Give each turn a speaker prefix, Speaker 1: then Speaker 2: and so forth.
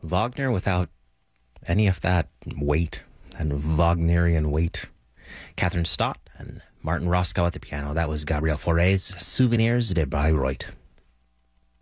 Speaker 1: Wagner without any of that weight and Wagnerian weight. Catherine Stott and Martin Roscoe at the piano. That was Gabriel Fauré's Souvenirs de Bayreuth.